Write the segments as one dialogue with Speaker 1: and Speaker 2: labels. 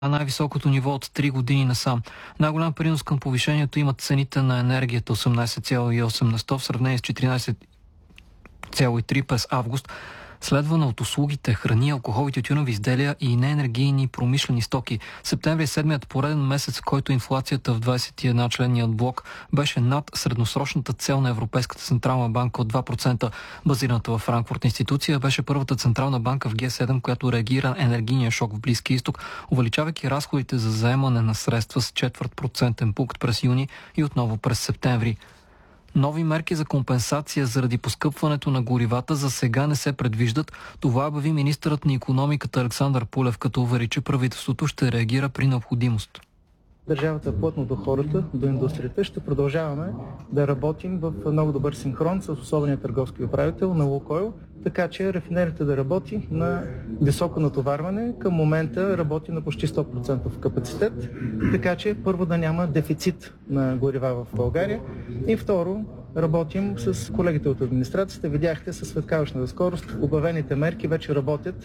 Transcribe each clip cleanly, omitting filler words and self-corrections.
Speaker 1: най-високото ниво от 3 години насам. Най-голям принос към повишението имат цените на енергията 18,8 на 100 в сравнение с 14,3 през август, следвана от услугите, храни, алкохол, тютюнови изделия и неенергийни промишлени стоки. Септември е седмият пореден месец, в който инфлацията в 21-членният блок беше над средносрочната цел на Европейската централна банка от 2%. Базираната във Франкфурт институция беше първата централна банка в Г7, която реагира на енергийния шок в Близкия изток, увеличавайки разходите за заемане на средства с 0,25% пункт през юни и отново през септември. Нови мерки за компенсация заради поскъпването на горивата за сега не се предвиждат. Това обяви министърът на икономиката Александър Пулев, като увери, че правителството ще реагира при необходимост.
Speaker 2: Държавата е плътно до хората, до индустрията. Ще продължаваме да работим в много добър синхрон с особения търговски управител на Лукойл, така че рафинерията да работи на високо натоварване. Към момента работи на почти 100% капацитет, така че първо да няма дефицит на горива в България и второ работим с колегите от администрацията. Видяхте със светкаващата скорост, обявените мерки вече работят.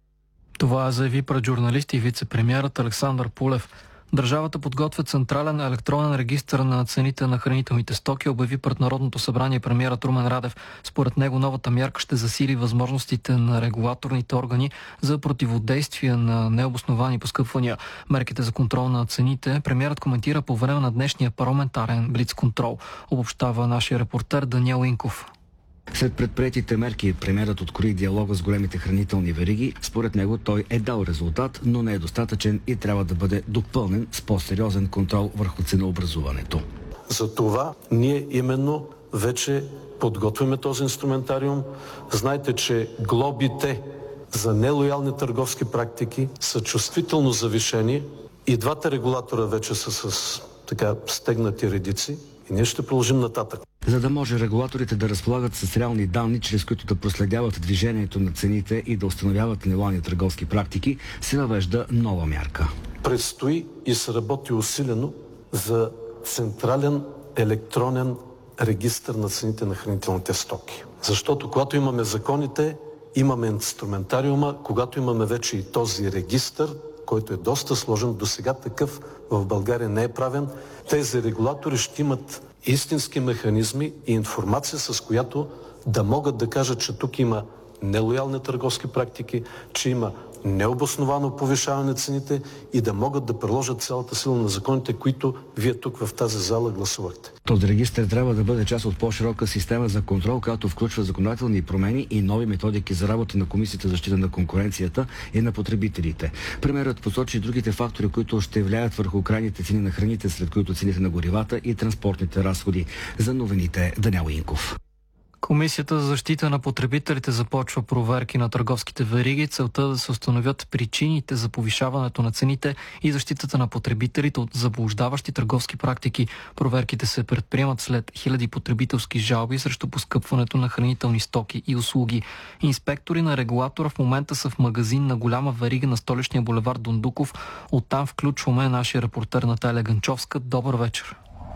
Speaker 1: Това заяви пред журналисти вице-премиерът Александър Пулев. Държавата подготвя централен електронен регистър на цените на хранителните стоки, обяви пред Народното събрание премиерът Румен Радев. Според него новата мярка ще засили възможностите на регулаторните органи за противодействие на необосновани поскъпвания. Мерките за контрол на цените премиерът коментира по време на днешния парламентарен блицконтрол. Обобщава нашия репортер Даниел Инков.
Speaker 3: След предприетите мерки премиерът открои диалога с големите хранителни вериги. Според него той е дал резултат, но не е достатъчен и трябва да бъде допълнен с по-сериозен контрол върху ценообразуването.
Speaker 4: За това ние именно вече подготвяме този инструментариум. Знаете, че глобите за нелоялни търговски практики са чувствително завишени и двата регулатора вече са с стегнати редици и ние ще продължим нататък.
Speaker 3: За да може регулаторите да разполагат с реални данни, чрез които да проследяват движението на цените и да установяват нелоялни търговски практики, се въвежда нова мярка.
Speaker 4: Предстои и се работи усилено за централен електронен регистър на цените на хранителните стоки. Защото когато имаме законите, имаме инструментариума, когато имаме вече и този регистър, който е доста сложен, досега такъв в България не е правен, тези регулатори ще имат истински механизми и информация, с която да могат да кажат, че тук има нелоялни търговски практики, че има необосновано повишаване на цените и да могат да приложат цялата сила на законите, които вие тук в тази зала гласувахте.
Speaker 3: Този регистър трябва да бъде част от по-широка система за контрол, която включва законодателни промени и нови методики за работа на Комисията за защита на конкуренцията и на потребителите. Премиерът посочи другите фактори, които ще влияят върху крайните цени на храните, сред които цените на горивата и транспортните разходи. За новините Даниел Инков.
Speaker 1: Комисията за защита на потребителите започва проверки на търговските вериги. Целта е да се установят причините за повишаването на цените и защитата на потребителите от заблуждаващи търговски практики. Проверките се предприемат след хиляди потребителски жалби срещу поскъпването на хранителни стоки и услуги. Инспектори на регулатора в момента са в магазин на голяма верига на столичния булевард Дондуков. Оттам включваме нашия репортер Наталия Ганчовска. Добър вечер.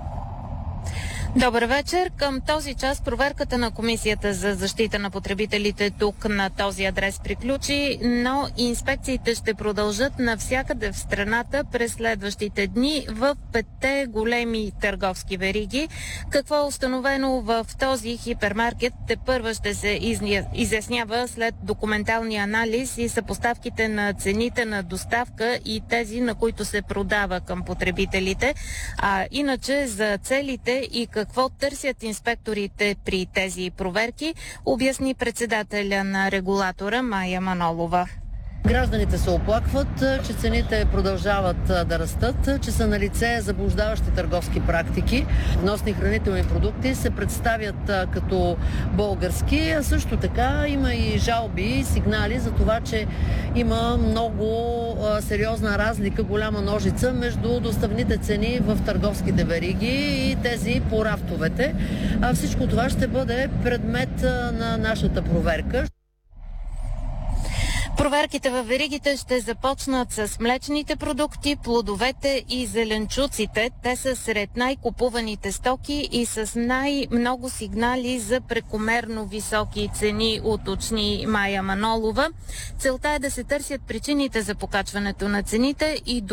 Speaker 5: Добър вечер. Към този час проверката на Комисията за защита на потребителите тук на този адрес приключи, но инспекциите ще продължат навсякъде в страната през следващите дни в 5 големи търговски вериги. Какво е установено в този хипермаркет тепърва ще се изяснява след документалния анализ и съпоставките на цените на доставка и тези, на които се продава към потребителите. А иначе за целите и какво търсят инспекторите при тези проверки, обясни председателя на регулатора Майя Манолова.
Speaker 6: Гражданите се оплакват, че цените продължават да растат, че са налице заблуждаващи търговски практики. Вносни хранителни продукти се представят като български, а също така има и жалби и сигнали за това, че има много сериозна разлика, голяма ножица между доставните цени в търговските вериги и тези по рафтовете. Всичко това ще бъде предмет на нашата проверка.
Speaker 5: Проверките във веригите ще започнат с млечните продукти, плодовете и зеленчуците. Те са сред най-купуваните стоки и с най-много сигнали за прекомерно високи цени, уточни Мая Манолова. Целта е да се търсят причините за покачването на цените и